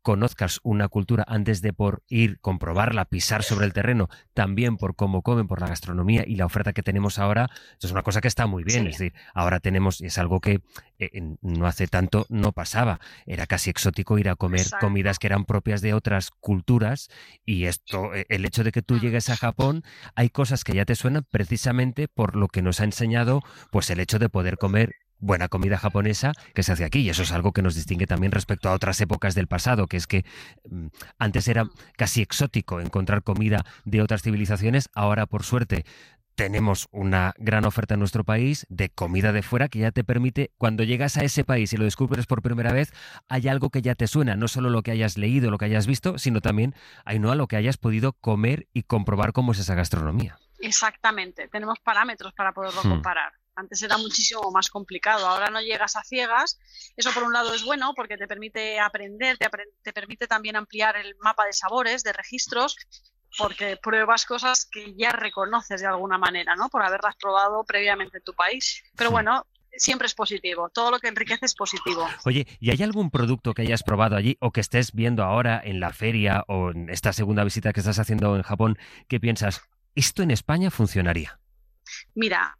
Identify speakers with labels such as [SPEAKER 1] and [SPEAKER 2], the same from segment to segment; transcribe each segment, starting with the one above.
[SPEAKER 1] conozcas una cultura antes de por ir, comprobarla, pisar sobre el terreno, también por cómo comen, por la gastronomía y la oferta que tenemos ahora, eso es una cosa que está muy bien.
[SPEAKER 2] Sí.
[SPEAKER 1] Es decir, ahora tenemos, es algo que no hace tanto no pasaba, era casi exótico ir a comer
[SPEAKER 2] Exacto.
[SPEAKER 1] comidas que eran propias de otras culturas, y esto, el hecho de que tú llegues a Japón, hay cosas que ya te suenan precisamente por lo que nos ha enseñado pues el hecho de poder comer buena comida japonesa que se hace aquí, y eso es algo que nos distingue también respecto a otras épocas del pasado, que es que antes era casi exótico encontrar comida de otras civilizaciones. Ahora, por suerte, tenemos una gran oferta en nuestro país de comida de fuera que ya te permite, cuando llegas a ese país y lo descubres por primera vez, hay algo que ya te suena, no solo lo que hayas leído, lo que hayas visto, sino también, Ainhoa, lo que hayas podido comer y comprobar cómo es esa gastronomía.
[SPEAKER 2] Exactamente, tenemos parámetros para poderlo comparar. Antes era muchísimo más complicado, ahora no llegas a ciegas. Eso por un lado es bueno porque te permite aprender, te permite también ampliar el mapa de sabores, de registros, porque pruebas cosas que ya reconoces de alguna manera, ¿no? Por haberlas probado previamente en tu país. Pero bueno, siempre es positivo, todo lo que enriquece es positivo.
[SPEAKER 1] Oye, ¿y hay algún producto que hayas probado allí o que estés viendo ahora en la feria o en esta segunda visita que estás haciendo en Japón que piensas, esto en España funcionaría?
[SPEAKER 2] Mira,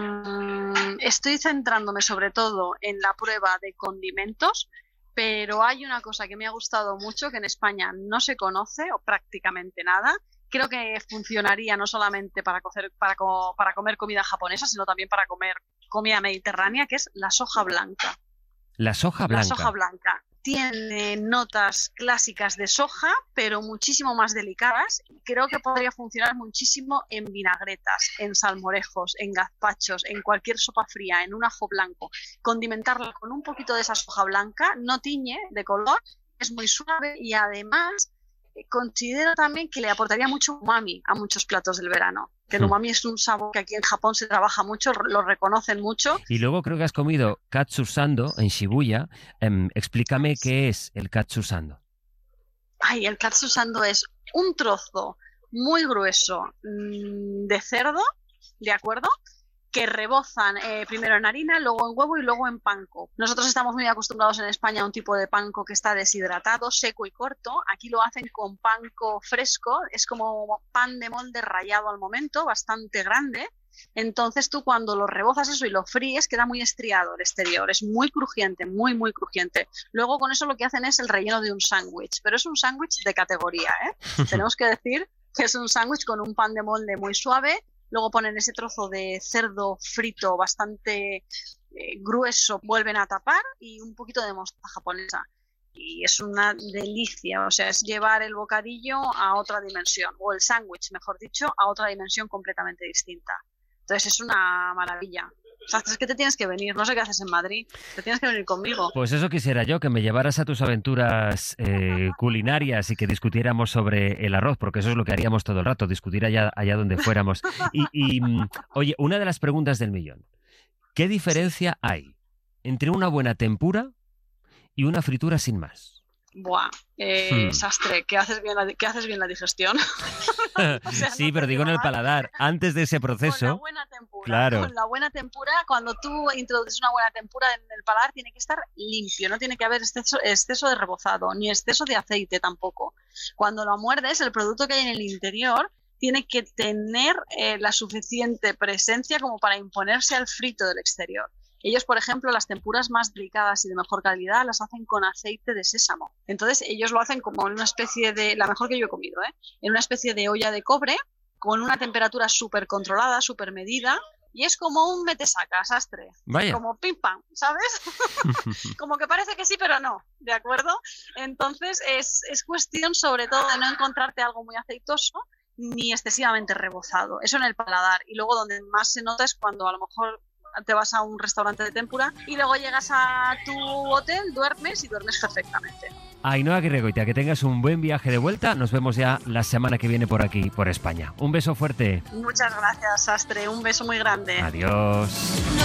[SPEAKER 2] estoy centrándome sobre todo en la prueba de condimentos, pero hay una cosa que me ha gustado mucho que en España no se conoce o prácticamente nada. Creo que funcionaría no solamente para comer comida japonesa, sino también para comer comida mediterránea, que es la soja blanca.
[SPEAKER 1] La soja blanca.
[SPEAKER 2] La soja blanca tiene notas clásicas de soja, pero muchísimo más delicadas. Creo que podría funcionar muchísimo en vinagretas, en salmorejos, en gazpachos, en cualquier sopa fría, en un ajo blanco. Condimentarla con un poquito de esa soja blanca, no tiñe de color, es muy suave y además considero también que le aportaría mucho umami a muchos platos del verano. Que el umami es un sabor que aquí en Japón se trabaja mucho, lo reconocen mucho.
[SPEAKER 1] Y luego creo que has comido katsusando en Shibuya. Explícame qué es el katsusando.
[SPEAKER 2] Ay, el katsusando es un trozo muy grueso de cerdo, ¿de acuerdo? Que rebozan primero en harina, luego en huevo y luego en panko. Nosotros estamos muy acostumbrados en España a un tipo de panko que está deshidratado, seco y corto. Aquí lo hacen con panko fresco, es como pan de molde rallado al momento, bastante grande. Entonces tú cuando lo rebozas eso y lo fríes queda muy estriado el exterior, es muy crujiente, muy muy crujiente. Luego con eso lo que hacen es el relleno de un sándwich, pero es un sándwich de categoría, ¿eh? Tenemos que decir que es un sándwich con un pan de molde muy suave. Luego ponen ese trozo de cerdo frito bastante grueso, vuelven a tapar y un poquito de mostaza japonesa. Y es una delicia, o sea, es llevar el bocadillo a otra dimensión, o el sándwich, mejor dicho, a otra dimensión completamente distinta. Entonces es una maravilla. O sea, es que te tienes que venir, no sé qué haces en Madrid, te tienes que venir conmigo.
[SPEAKER 1] Pues eso quisiera yo, que me llevaras a tus aventuras culinarias y que discutiéramos sobre el arroz, porque eso es lo que haríamos todo el rato, discutir allá donde fuéramos. Oye, una de las preguntas del millón, ¿qué diferencia hay entre una buena tempura y una fritura sin más?
[SPEAKER 2] Buah, sastre, que haces bien la digestión. O sea,
[SPEAKER 1] sí,
[SPEAKER 2] no
[SPEAKER 1] pero digo en el
[SPEAKER 2] mal.
[SPEAKER 1] paladar, antes de ese proceso.
[SPEAKER 2] Con la buena tempura,
[SPEAKER 1] claro.
[SPEAKER 2] Con la buena tempura, cuando tú introduces una buena tempura en el paladar, tiene que estar limpio, no tiene que haber exceso de rebozado, ni exceso de aceite tampoco. Cuando lo muerdes, el producto que hay en el interior tiene que tener la suficiente presencia como para imponerse al frito del exterior. Ellos, por ejemplo, las tempuras más delicadas y de mejor calidad las hacen con aceite de sésamo. Entonces, ellos lo hacen como en una especie de, la mejor que yo he comido, en una especie de olla de cobre, con una temperatura súper controlada, súper medida, y es como un metesaca, sastre.
[SPEAKER 1] Vaya.
[SPEAKER 2] Como pim pam, ¿sabes? Como que parece que sí, pero no, ¿de acuerdo? Entonces, es cuestión sobre todo de no encontrarte algo muy aceitoso ni excesivamente rebozado. Eso en el paladar. Y luego donde más se nota es cuando a lo mejor te vas a un restaurante de tempura y luego llegas a tu hotel, duermes y duermes perfectamente.
[SPEAKER 1] Ainhoa Aguirregoitia, que tengas un buen viaje de vuelta. Nos vemos ya la semana que viene por aquí, por España. Un beso fuerte.
[SPEAKER 2] Muchas gracias, Sastre. Un beso muy grande.
[SPEAKER 1] Adiós.